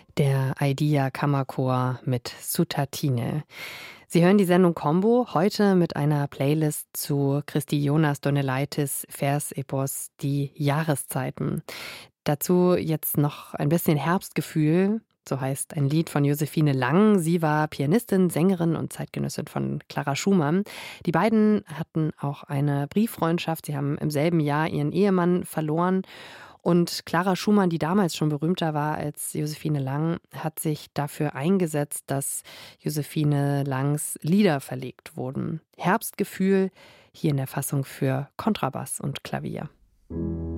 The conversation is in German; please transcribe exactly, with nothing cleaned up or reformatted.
Der Aidia Kammerchor mit Sutatine. Sie hören die Sendung Combo heute mit einer Playlist zu Christi Jonas Donelaitis Versepos Die Jahreszeiten. Dazu jetzt noch ein bisschen Herbstgefühl, so heißt ein Lied von Josephine Lang. Sie war Pianistin, Sängerin und Zeitgenössin von Clara Schumann. Die beiden hatten auch eine Brieffreundschaft. Sie haben im selben Jahr ihren Ehemann verloren. Und Clara Schumann, die damals schon berühmter war als Josephine Lang, hat sich dafür eingesetzt, dass Josephine Langs Lieder verlegt wurden. Herbstgefühl hier in der Fassung für Kontrabass und Klavier.